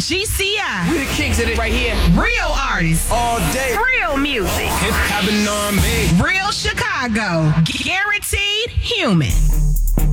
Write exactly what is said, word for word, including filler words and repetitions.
G C I. We the kings of it right here. Real artists. All day. Real music. Hip hop and R and B. Real Chicago. Guaranteed human.